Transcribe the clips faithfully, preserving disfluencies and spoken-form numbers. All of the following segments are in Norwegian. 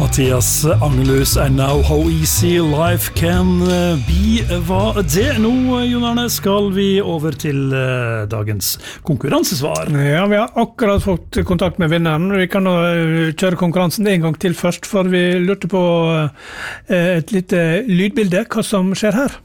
Mathias Angelus and now how easy life can be. Hva det nå, Jon Arne, skal vi over til uh, dagens konkurransesvar. Ja, vi har akkurat fått kontakt med vinneren. Vi kan nå kjøre konkurransen en gang til først, for vi lurte på uh, et lite lydbilde, hva som skjer her.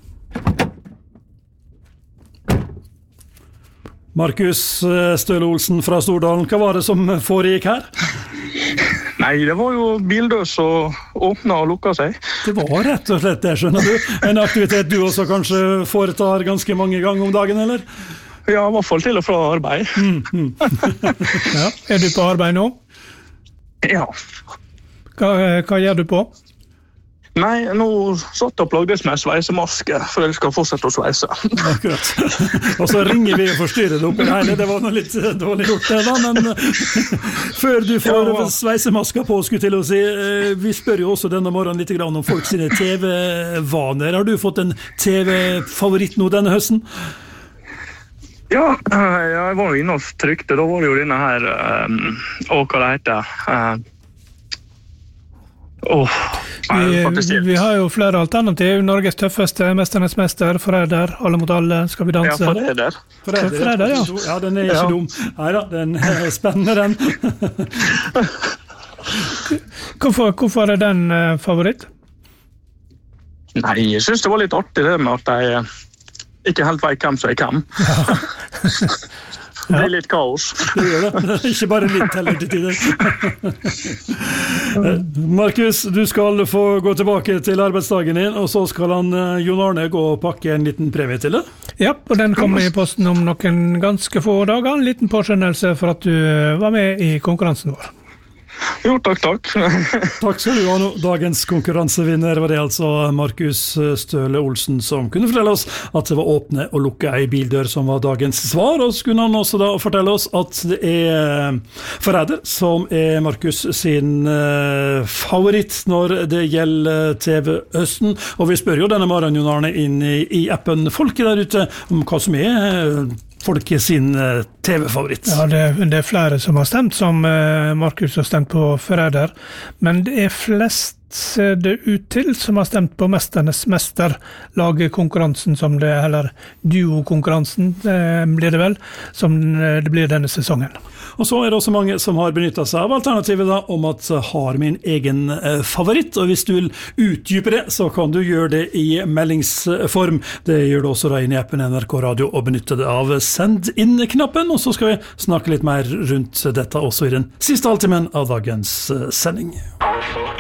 Markus Støle Olsen fra Stordalen, hva var det som foregikk her? Nei, det var jo bildør som åpnet og lukket seg. Det var rett og slett det, skjønner du. En aktivitet du også kanskje foretar ganske mange ganger om dagen, eller? Ja, i hvert fall til og fra arbeid. Mm, mm. Ja, er du på arbeid nå? Ja. Hva, hva gjør du på? Nei, nå satt jeg og plagdes med sveisemaske, for jeg skal fortsette å sveise. Akkurat. Og så ringer vi og forstyrrer det oppe i hele. Det var noe litt dårlig gjort det da, men før du får ja. Sveisemaska på, skulle til å si, vi spør jo også denne morgenen litt grann om folk sine T V-vaner. Har du fått en T V-favoritt nå denne høsten? Ja, jeg var jo inne og trykte. Da var det jo denne her, og hva det heter, Åh, vi, vi har jo flere alternativ. Norges tøffeste, Mesternes mester, Forræder, Alle mot alle, Skal vi danse? Ja, Forræder. Forræder, Forræder, ja. Ja, den er ikke ja. dum. Neida, den er spennende, den. hvorfor, hvorfor er den uh, favoritt? Nei, jeg synes det var litt artig det med at jeg ikke helt vet hvem som jeg kan. Ja. Det blir litt kaos. Det gjør det. Ikke bare litt heller til tider. Markus, du skal få gå tilbake til arbeidsdagen din, og så skal han, Jon Arne, gå og pakke en liten premie til det. Ja, og den kommer i posten om noen ganske få dager. En liten påskjønnelse for at du var med i konkurransen vår. Jo, takk, takk. Takk skal du ha nå. Dagens konkurransevinner var det altså Markus Støle Olsen som kunne fortelle oss at det var åpne og lukke ei bildør som var dagens svar, og så kunne han også da fortelle oss at det er Forræder som er Markus sin uh, favoritt når det gjelder T V-høsten, og vi spør jo denne morgenen, Jon Arne, inn i, i appen folket der ute om hva som er uh, folk sin uh, T V-favoritt. Ja, det, det er flere som har stemt, som uh, Markus har stemt på Forræder, men det er flest ser det ut til som har stemt på Mesternes mester, lagekonkurransen som det, eller duokonkurransen uh, blir det vel, som uh, det blir denne sesongen. Og så er det også mange som har benyttet seg av alternativet da, om at har min egen eh, favoritt, og hvis du vil utdype det, så kan du gjøre det i meldingsform. Det gjør du også da inn i appen N R K Radio og benytte det av send inn-knappen, og så skal vi snakke litt mer rundt dette også i den siste halvtimen av dagens eh, sending.